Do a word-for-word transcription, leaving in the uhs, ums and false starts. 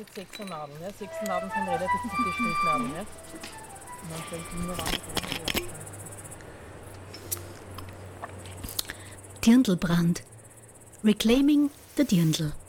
mit sechser Nadeln. Ja. Sechser Nadeln sind relativ dicke Strichnadeln. Ja. Und dann stelle ich die nur an. Dirndlbrand. Reclaiming the Dirndl.